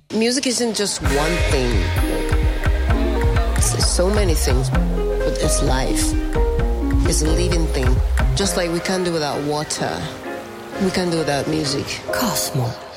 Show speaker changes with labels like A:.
A: Music isn't just one thing. It's so many things, but it's life. It's a living thing. Just like we can't do without water, we can't do without music.
B: Cosmo.